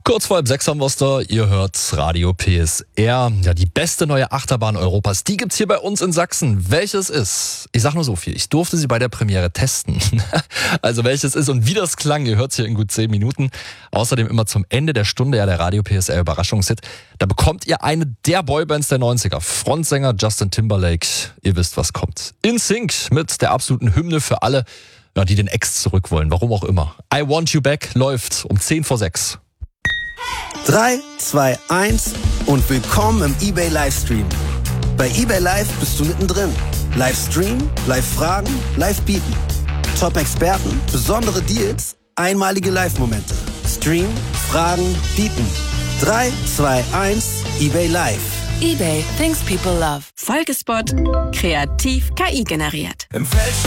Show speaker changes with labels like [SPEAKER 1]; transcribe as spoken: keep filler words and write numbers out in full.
[SPEAKER 1] Kurz vor halb sechs haben wir's da. Ihr hört Radio P S R. Ja, die beste neue Achterbahn Europas, die gibt's hier bei uns in Sachsen. Welches ist? Ich sag nur so viel. Ich durfte sie bei der Premiere testen. Also welches ist und wie das klang, ihr hört's hier in gut zehn Minuten. Außerdem immer zum Ende der Stunde ja der Radio P S R Überraschungshit. Da bekommt ihr eine der Boybands der neunziger. Frontsänger Justin Timberlake. Ihr wisst, was kommt. In Sync mit der absoluten Hymne für alle, ja, die den Ex zurück wollen. Warum auch immer. I Want You Back läuft um zehn vor sechs.
[SPEAKER 2] drei, zwei, eins und willkommen im eBay Livestream. Bei eBay Live bist du mittendrin. Livestream, Live-Fragen, Live-Bieten. Top-Experten, besondere Deals, einmalige Live-Momente. Stream, Fragen, Bieten. drei, zwei, eins, eBay Live.
[SPEAKER 3] eBay, things people love. Folgespot, kreativ K I generiert.
[SPEAKER 4] Im Feld